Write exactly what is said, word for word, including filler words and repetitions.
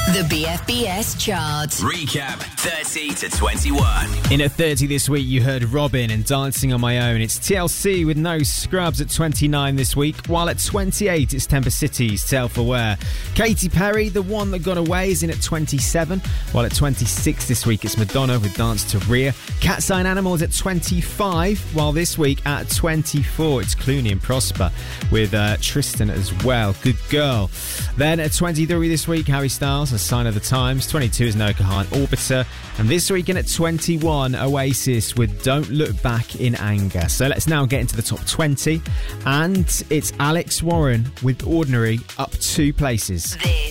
The B F B S chart. Recap thirty to twenty-one. In at thirty this week, you heard Robin and Dancing on My Own. It's T L C with No Scrubs at twenty-nine this week, while at twenty-eight, it's Temper City's Self-Aware. Katy Perry, The One That Got Away, is in at twenty-seven, while at twenty-six this week, it's Madonna with Dance to Rhea. Cat's Eye and Animals at twenty-five, while this week at twenty-four, it's Clooney and Prosper with uh, Tristan as well. Good girl. Then at twenty-three this week, Harry Styles, A Sign of the Times. twenty-two is Noah Kahan, Orbiter. And this weekend at twenty-one, Oasis with Don't Look Back in Anger. So let's now get into the top twenty. And it's Alex Warren with Ordinary, up two places. This